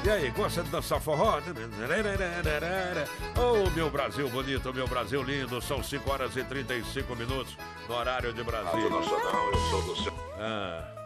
E aí, gosta de dançar forró? Oh, meu Brasil bonito, meu Brasil lindo. São 5 horas e 35 minutos no horário de Brasília. Rádio Nacional, eu sou do seu...